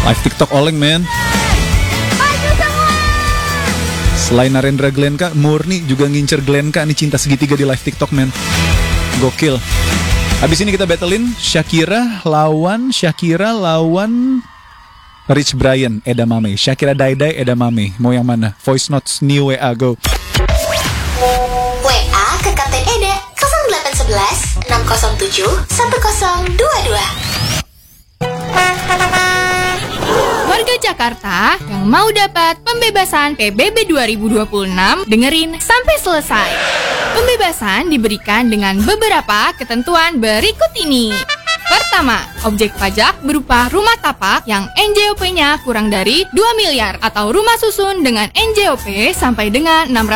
Live TikTok oleng, men. Selain Narendra Glenka, Murni juga ngincer Glenka nih, cinta segitiga di live TikTok, men. Gokil. Habis ini kita battlein Shakira lawan Rich Brian, Edamame. Shakira Daidai, Edamame. Mau yang mana? Voice notes, new WA, go. WA ke Kapten Eda 0811 607 1022. Warga Jakarta yang mau dapat pembebasan PBB 2026, dengerin sampai selesai. Pembebasan diberikan dengan beberapa ketentuan berikut ini. Pertama, objek pajak berupa rumah tapak yang NJOP-nya kurang dari 2 miliar atau rumah susun dengan NJOP sampai dengan